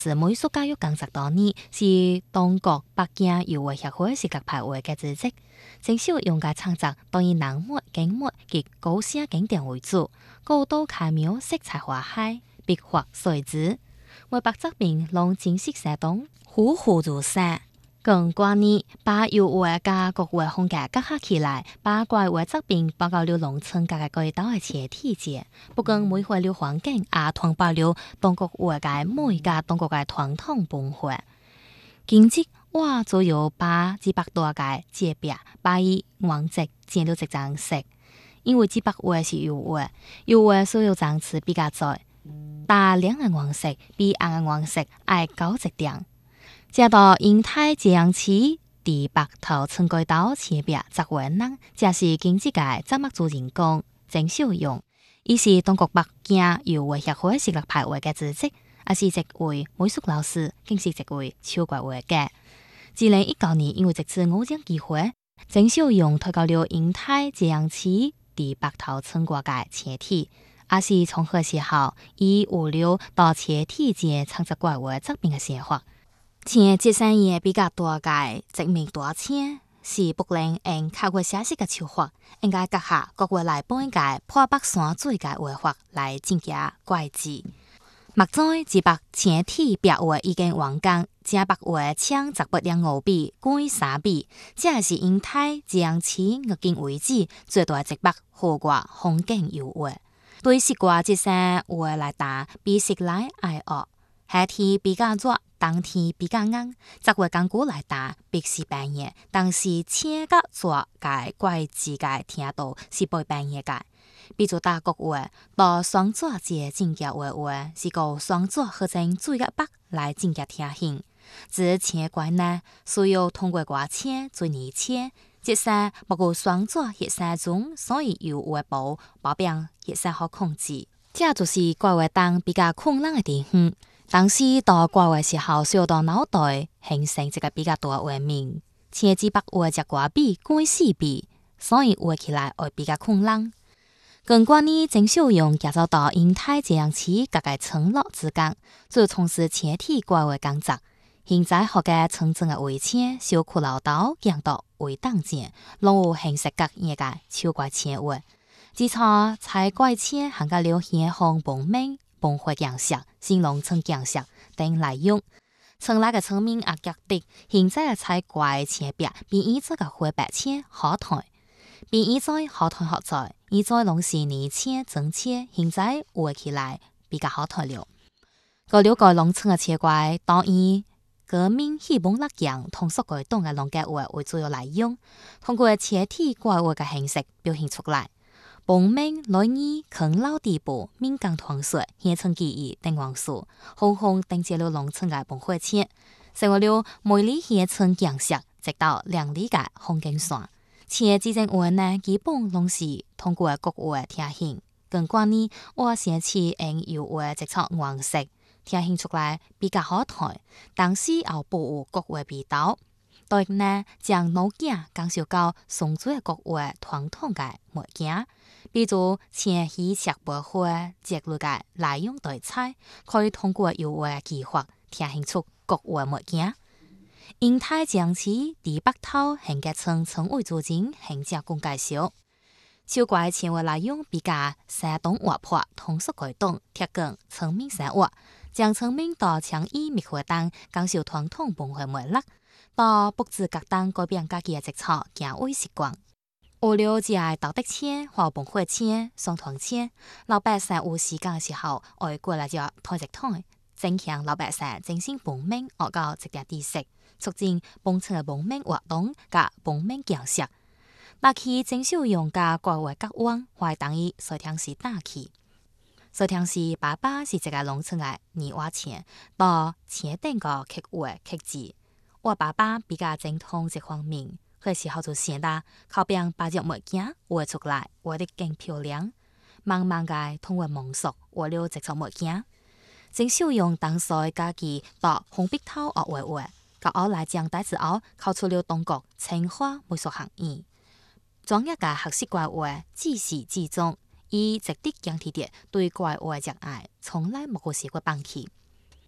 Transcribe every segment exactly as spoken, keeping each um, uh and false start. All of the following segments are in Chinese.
是美术教育工作多年，是中国北京油画协会设立派画嘅组织。整首用嘅创作當以人物、景物及高寫景點為主，高度巧妙，色彩華海，筆畫隨之。為把作品讓景色生動，栩栩如生。更關鍵，把油畫加國畫風格結合起來，把怪畫作品包括了農村嘅街道嘅前提節，不僅每回了環境，也同胞了中國畫嘅每個中國嘅傳統文化。經濟畫就有把幾百多個界別，把以顏色剪了一張色，因為幾百畫是油畫，油畫所有層次比較窄，大亮嘅顏色比暗嘅顏色愛高一點。接到英泰這樣市第北頭村街道前邊十位人，這是經濟界怎麼做人工鄭秀用，伊是中國北京油畫協會設立派畫嘅組織，也是一位美術老師，更是一位超怪畫家。二零一九年因為這次偶然機會，鄭秀用推到了英泰這樣市第北頭村街嘅前提，也是從何時候以五六到前提節創作怪畫作品嘅寫法。前這三頁比較多嘅殖民多淺，是不能按客觀寫實嘅手法，應該結合各國來本嘅破北山水嘅畫法來增加怪字。目前只白前提白畫已經完工，正白畫請十八兩五筆改三筆，這是英泰這樣市迄今為止最大一白河掛風景油畫。對西瓜這些畫來打，比食來愛惡，夏天比較熱。當天比較硬，則會講古來打，必是半夜。但是切個做嘅怪字嘅聽到是背半夜嘅。比如大國話，到雙座節正嘅話話，是個雙座合成最嘅北來正嘅聽興。只切怪呢，需要通過掛切最易切，即係不過雙座協三種，所以有畫布保病協三好控制。這就是怪畫當比較困難嘅地方。當時到怪畫時候，需要到腦袋形成一個比較大畫面，前幾百畫隻掛筆改四筆，所以畫起來會比較困難。更關於鄭秀用介紹到英泰這樣市各個村落之間，就從事前提怪畫工作。現在學嘅村鎮嘅圍牆、小庫老道、鏡道圍當間，攏有形式各樣嘅超怪前畫。自從採怪牆行個了顯紅ပုံ面。崩壞鏡石、新農村鏡石等來用，村內嘅村民也覺得現在嘅採怪前邊比以前嘅灰白牆好睇，比以前好睇好在，以前攏是泥牆、真牆，現在畫起來比較好睇了。個了解農村嘅切怪，當然革命希望力量通俗改動嘅農家畫為主要來用，通過切體怪畫嘅形式表現出來。ပုံ面來以啃老地步、民間傳說、現存記憶等元素，紅紅登接了農村嘅崩壞牆，成為了每里現存景色，直到兩里嘅風景線。前幾種畫呢，基本攏是通過國畫聽興，更關於我先去用油畫直接顏色聽興出來比較好睇，但是又保護國畫味道。對呢，將老鏡介紹到宋朝嘅國畫傳統嘅物件。比如前戲石白花節錄嘅來用對菜，可以通過油畫嘅技法，聽興出國畫物件。英泰江市第北頭興嘅村村委主任行政公介紹，超怪前畫來用比較生動活潑，通俗改動，貼近村民生活，將村民到倡議滅活當介紹傳統文化脈絡，到布置各當改變家己嘅節操行為習慣。五六只係道德車或崩壞車、雙團車，老百姓有時間嘅時候，愛過來就抬一抬，增強老百姓精神文明學到一點知識，促進本村嘅文明活動加文明建設。那期鄭秀用嘅怪畫角灣，懷等於隨天市大期。隨天市爸爸是一個農村嘅泥瓦廠，到前頂個刻畫刻字，我爸爸比較精通這方面。嗰時候就顯得靠邊把隻物件畫出來，畫得更漂亮。慢慢嘅通過蒙索畫了這隻物件。鄭秀用當時家己到紅筆頭學畫畫，到後來將大之後考出了中國清華美術學院。專業嘅學習怪畫自始至終，以直的講體啲對怪畫嘅熱愛，從來冇過試過放棄。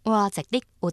我值得有